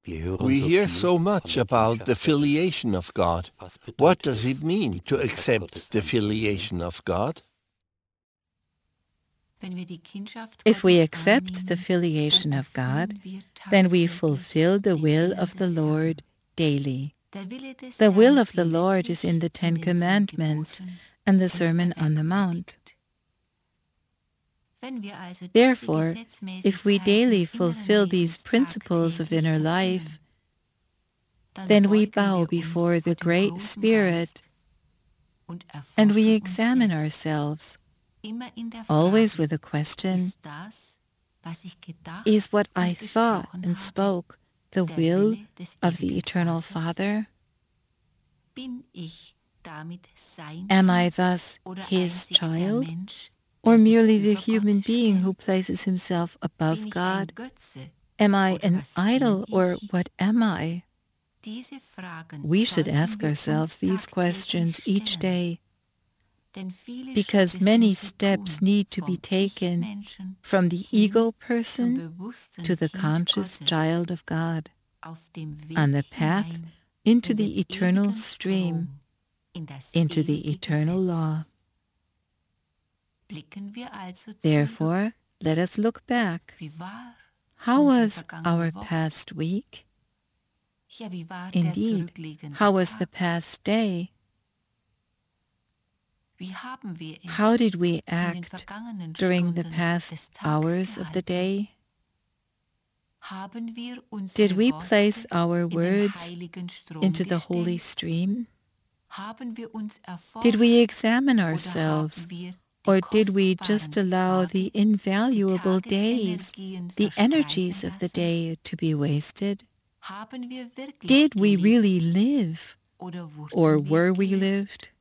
We hear so much about the filiation of God. What does it mean to accept the filiation of God? If we accept the filiation of God, then we fulfill the will of the Lord daily. The will of the Lord is in the Ten Commandments and the Sermon on the Mount. Therefore, if we daily fulfill these principles of inner life, then we bow before the Great Spirit and we examine ourselves, always with the question, is what I thought and spoke the will of the Eternal Father? Am I thus His child, or merely the human being who places himself above God? Am I an idol, or what am I? We should ask ourselves these questions each day, because many steps need to be taken from the ego person to the conscious child of God, on the path into the eternal stream, into the eternal law. Therefore, let us look back. How was our past week? Indeed, how was the past day? How did we act during the past hours of the day? Did we place our words into the holy stream? Did we examine ourselves, or did we just allow the invaluable days, the energies of the day to be wasted? Did we really live, or were we lived?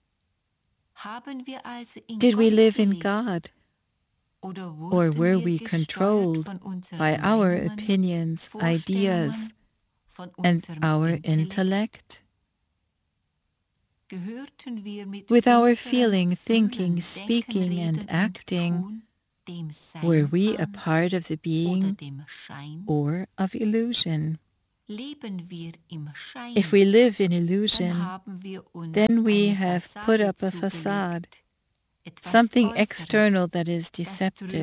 Did we live in God, or were we controlled by our opinions, ideas, and our intellect? With our feeling, thinking, speaking, and acting, were we a part of the being or of illusion? If we live in illusion, then we have put up a facade, something external that is deceptive.